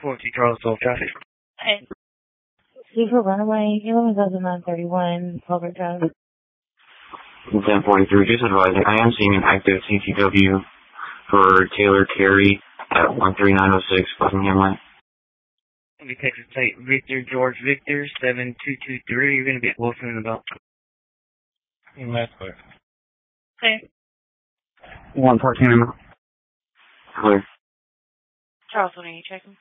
14 Charles, 12 traffic. Hey. Seafood Runaway, 11,931, Culver Drive. 1043, just advising, I am seeing an active CCW for Taylor Carey at 13906 Buckingham Lane. We Texas State, Victor George Victor, 7223. You're going to be at Wilson in about. That's clear. Hey. 114 in. Clear. Charles, what are you checking?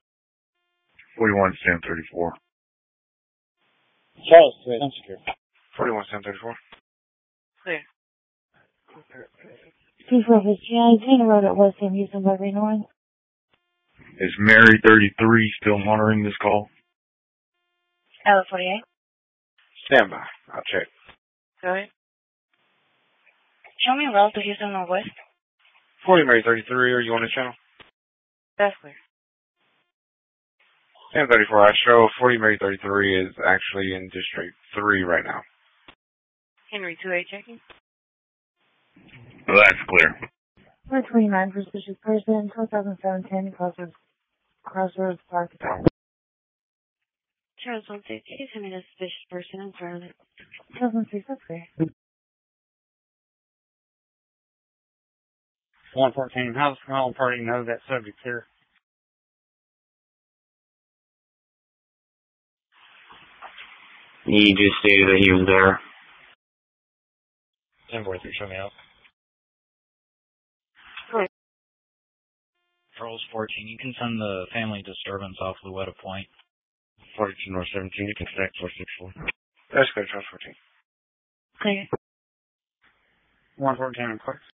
41 1034. Charles, wait, I'm secure. 41 1034. Clear. Is Mary 33 still monitoring this call? L48. Stand by. I'll check. Go ahead. Show me a route to Houston Northwest. 40 Mary 33, are you on the channel? That's clear. 1034, I show 40 Mary 33 is actually in District 3 right now. Henry 28 checking. Well, that's clear. 429 for suspicious person, 12,710 Crossroads Park. Charles 160, send me a suspicious person in front of it. 2006, that's clear. 114, how's the small party know that subject here? He just stated that he was there. 1043, show me out. Clear. Charles 14, you can send the family disturbance off Louetta Point. 42 North 17, you can connect 464. That's clear, Charles 14. Clear. 114 in clear.